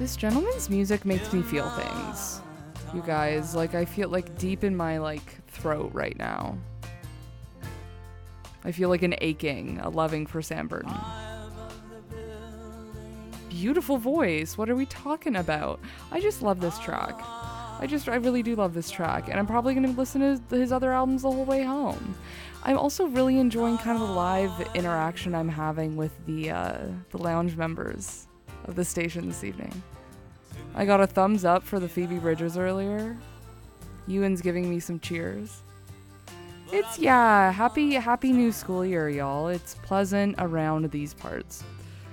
This gentleman's music makes me feel things. You guys, like, I feel like deep in my, like, throat right now. I feel like an aching, a loving for Sam Burton. Beautiful voice. What are we talking about? I just love this track. I really do love this track, and I'm probably going to listen to his other albums the whole way home. I'm also really enjoying kind of the live interaction I'm having with the lounge members of the station this evening. I got a thumbs up for the Phoebe Bridgers earlier. Ewan's giving me some cheers. It's, yeah, happy new school year, y'all. It's pleasant around these parts.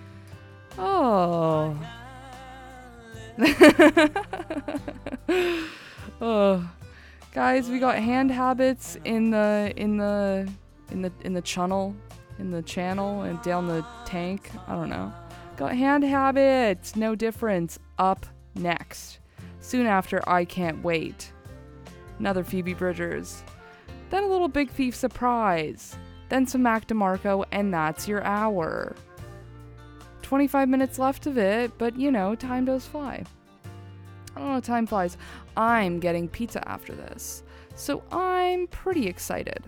Oh. Oh. Guys, we got hand habits in the channel, and down the tank. I don't know. Got hand habits, no difference. Up next. Soon after, I Can't Wait. Another Phoebe Bridgers. Then a little Big Thief surprise. Then some Mac DeMarco, and that's your hour. 25 minutes left of it, but you know, time does fly. Oh, time flies. I'm getting pizza after this, so I'm pretty excited.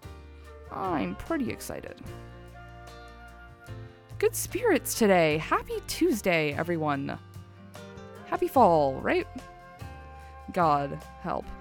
Good spirits today. Happy Tuesday, everyone. Happy fall, right? God help.